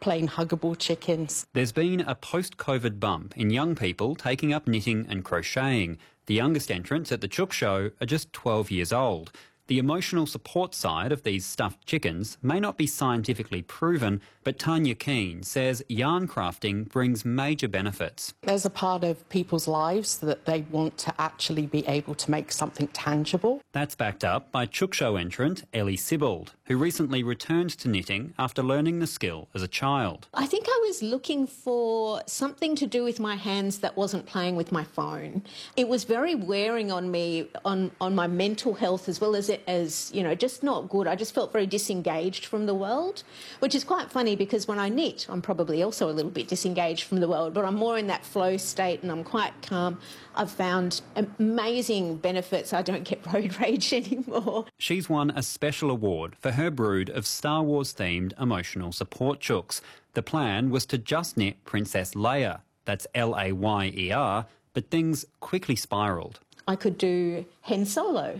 plain huggable chickens. There's been a post-COVID bump in young people taking up knitting and crocheting. The youngest entrants at the Chook Show are just 12 years old. The emotional support side of these stuffed chickens may not be scientifically proven, but Tanya Keane says yarn crafting brings major benefits. There's a part of people's lives that they want to actually be able to make something tangible. That's backed up by Chook Show entrant Ellie Sibbald, who recently returned to knitting after learning the skill as a child. I think I was looking for something to do with my hands that wasn't playing with my phone. It was very wearing on me, on my mental health as well as just not good. I just felt very disengaged from the world, which is quite funny because when I knit, I'm probably also a little bit disengaged from the world, but I'm more in that flow state and I'm quite calm. I've found amazing benefits. I don't get road rage anymore. She's won a special award for her brood of Star Wars-themed emotional support chooks. The plan was to just knit Princess Leia, that's Layer, but things quickly spiralled. I could do Han Solo,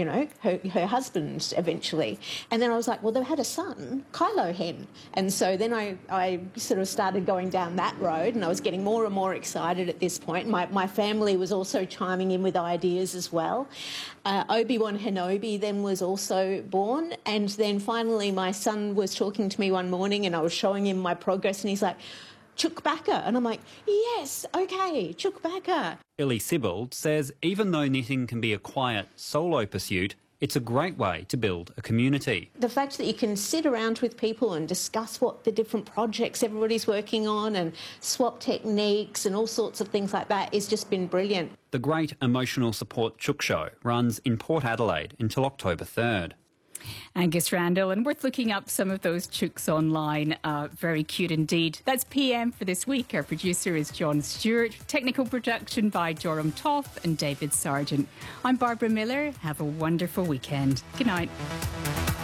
her husband eventually. And then I was like, well, they had a son, Kylo Hen. And so then I sort of started going down that road and I was getting more and more excited at this point. My family was also chiming in with ideas as well. Obi-Wan Kenobi then was also born. And then finally my son was talking to me one morning and I was showing him my progress and he's like, Chewbacca. And I'm like, yes, okay, Chewbacca. Ellie Sibbald says even though knitting can be a quiet, solo pursuit, it's a great way to build a community. The fact that you can sit around with people and discuss what the different projects everybody's working on and swap techniques and all sorts of things like that has just been brilliant. The Great Emotional Support Chook Show runs in Port Adelaide until October 3rd. Angus Randall, and worth looking up some of those chooks online. Very cute indeed. That's PM for this week. Our producer is John Stewart. Technical production by Joram Toth and David Sargent. I'm Barbara Miller. Have a wonderful weekend. Good night.